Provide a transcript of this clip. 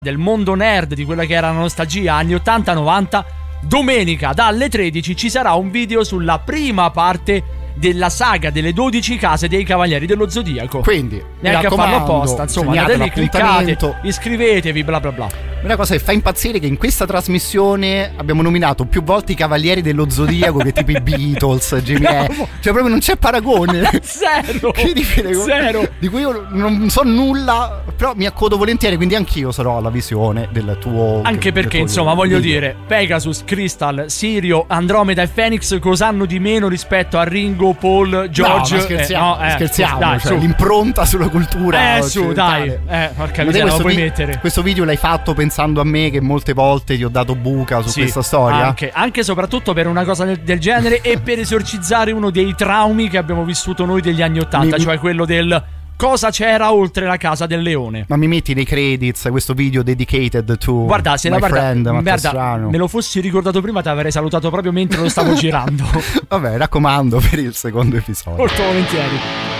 del mondo nerd, di quella che era la nostalgia anni 80-90, domenica dalle 13 ci sarà un video sulla prima parte della saga delle 12 case dei Cavalieri dello Zodiaco. Quindi neanche a farlo apposta, insomma, andate lì, cliccate, iscrivetevi, bla bla bla. Una cosa che fa impazzire è che in questa trasmissione abbiamo nominato più volte i Cavalieri dello Zodiaco che tipo i Beatles, Jimmy cioè proprio non c'è paragone. Zero. Zero. Di cui io non so nulla, però mi accodo volentieri, quindi anch'io sarò alla visione del tuo. Anche perché insomma voglio dire, Pegasus, Crystal, Sirio, Andromeda e Phoenix cos'hanno di meno rispetto a Ringo, Paul, George? No, scherziamo, dai, cioè, l'impronta sulla cultura su dai, porca miseria, lo puoi mettere. Questo video l'hai fatto pensando a me, che molte volte ti ho dato buca su questa storia, anche e soprattutto per una cosa del genere e per esorcizzare uno dei traumi che abbiamo vissuto noi degli anni 80, cioè quello del cosa c'era oltre la casa del leone. Ma mi metti nei credits questo video dedicated to guarda, se my la friend guarda, me lo fossi ricordato prima ti avrei salutato proprio mentre lo stavo girando. Vabbè, raccomando per il secondo episodio. Molto volentieri.